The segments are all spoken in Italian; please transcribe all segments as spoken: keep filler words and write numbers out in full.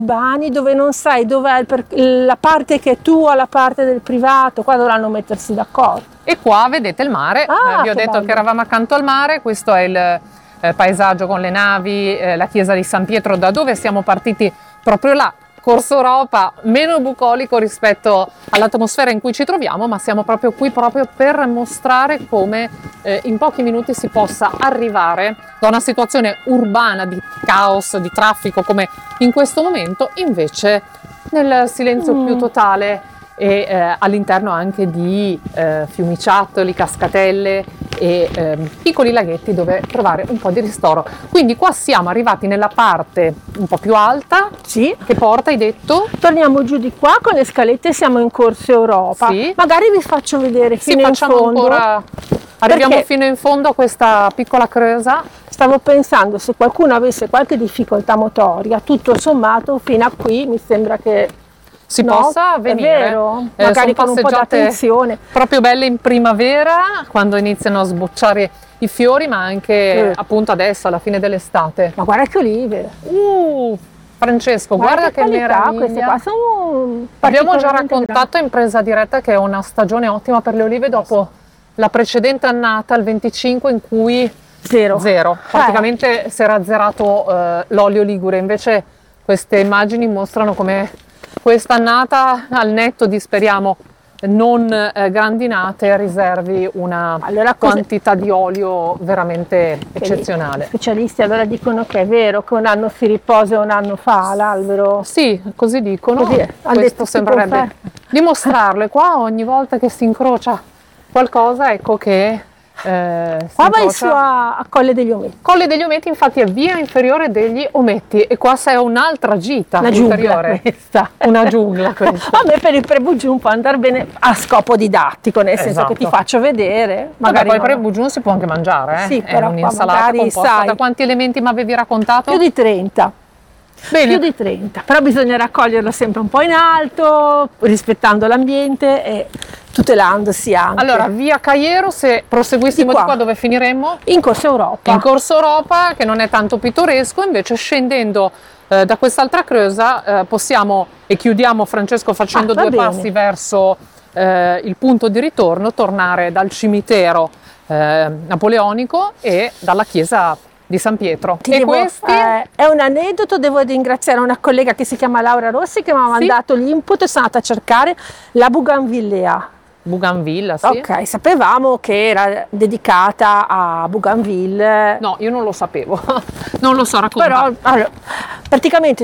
urbani dove non sai dov'è la parte che è tua, la parte del privato, qua dovranno mettersi d'accordo. E qua vedete il mare, ah, eh, vi ho detto bello. Che eravamo accanto al mare, questo è il eh, paesaggio con le navi, eh, la chiesa di San Pietro, da dove siamo partiti proprio là. Corso Europa, meno bucolico rispetto all'atmosfera in cui ci troviamo, ma siamo proprio qui proprio per mostrare come eh, in pochi minuti si possa arrivare da una situazione urbana di caos, di traffico come in questo momento, invece nel silenzio mm. più totale e eh, all'interno anche di eh, fiumiciattoli, cascatelle e eh, piccoli laghetti dove trovare un po' di ristoro. Quindi qua siamo arrivati nella parte un po' più alta, sì. Che porta, hai detto? Torniamo giù di qua con le scalette, siamo in Corso Europa. Sì. Magari vi faccio vedere fino sì, in fondo. Ancora, arriviamo fino in fondo a questa piccola creusa. Stavo pensando, se qualcuno avesse qualche difficoltà motoria, tutto sommato fino a qui mi sembra che si no, possa venire, è vero? Eh, magari con un po' di attenzione, proprio belle in primavera quando iniziano a sbocciare i fiori, ma anche eh. appunto adesso alla fine dell'estate. Ma guarda che olive, uh, Francesco, guarda, guarda che, che meraviglia, queste qua sono abbiamo già raccontato in presa diretta che è una stagione ottima per le olive dopo la precedente annata, il venticinque, in cui zero, zero. praticamente eh. si era azzerato eh, l'olio ligure, invece queste immagini mostrano come quest'annata, al netto di, speriamo, non eh, grandinate, riservi una allora, quantità di olio veramente eccezionale. Gli specialisti allora dicono che è vero che un anno si riposa e un anno fa l'albero? Sì, così dicono. Così è. Questo sembrerebbe dimostrarlo, e qua ogni volta che si incrocia qualcosa, ecco che Eh, qua vai su a, a Colle degli Ometti. Colle degli Ometti infatti è via inferiore degli Ometti, e qua c'è un'altra gita una ulteriore. Questa. Una giungla questa. A me per il Prebugiun può andare bene a scopo didattico, nel senso esatto. che ti faccio vedere. Magari Vabbè, poi il Prebugiun si può anche mangiare, eh? Sì, è però un'insalata composta sai, da quanti elementi mi avevi raccontato? Più di trenta. Bene. Più di trenta, però bisogna raccoglierlo sempre un po' in alto, rispettando l'ambiente e tutelandosi anche. Allora, via Caiero, se proseguissimo di qua, di qua dove finiremmo? In Corso Europa. In Corso Europa, che non è tanto pittoresco, invece scendendo eh, da quest'altra creusa eh, possiamo, e chiudiamo Francesco facendo ah, due bene. passi verso eh, il punto di ritorno, tornare dal cimitero eh, napoleonico e dalla chiesa di San Pietro. Ti e devo, questi? Eh, è un aneddoto, devo ringraziare una collega che si chiama Laura Rossi che mi ha sì? mandato l'input e sono andata a cercare la Bougainvillea. Bougainville, sì. Ok, sapevamo che era dedicata a Bougainville. No, io non lo sapevo, non lo so raccontare. Però, allora, praticamente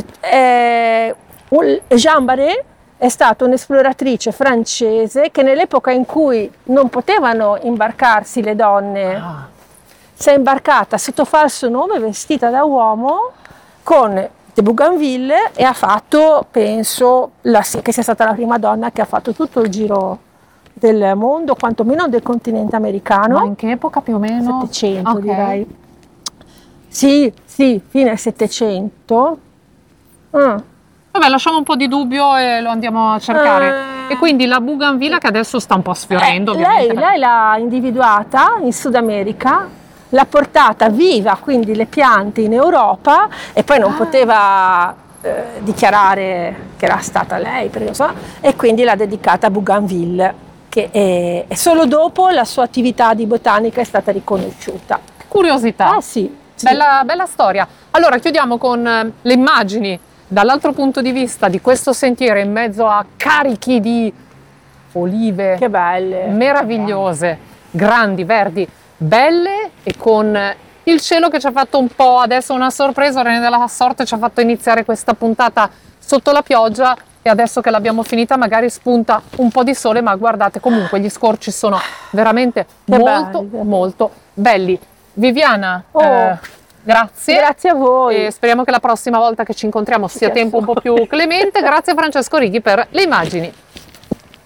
eh, Jeanne Barré è stata un'esploratrice francese che nell'epoca in cui non potevano imbarcarsi le donne, ah. si è imbarcata sotto falso nome, vestita da uomo, con de Bougainville, e ha fatto, penso, la, che sia stata la prima donna che ha fatto tutto il giro del mondo, quantomeno del continente americano. Ma in che epoca più o meno? settecento, okay. direi. Sì, sì, fine settecento. Mm. Vabbè, lasciamo un po' di dubbio e lo andiamo a cercare. Uh, e quindi la Bougainville, che adesso sta un po' sfiorendo, eh, ovviamente. Lei, lei l'ha individuata in Sud America, l'ha portata viva, quindi le piante, in Europa, e poi non ah. poteva eh, dichiarare che era stata lei, perché, so, e quindi l'ha dedicata a Bougainville, che è, è solo dopo la sua attività di botanica è stata riconosciuta. Curiosità. Ah, sì, sì. Bella, bella storia. Allora chiudiamo con eh, le immagini dall'altro punto di vista di questo sentiero in mezzo a carichi di olive. Che belle, meravigliose, grandi, verdi, belle, e con il cielo che ci ha fatto un po' adesso una sorpresa. Rene della sorte ci ha fatto iniziare questa puntata sotto la pioggia, e adesso che l'abbiamo finita magari spunta un po' di sole, ma guardate, comunque gli scorci sono veramente che molto belli. molto belli. Viviana, oh. eh, grazie. Grazie a voi. E speriamo che la prossima volta che ci incontriamo sia tempo un po' più clemente. Grazie a Francesco Righi per le immagini.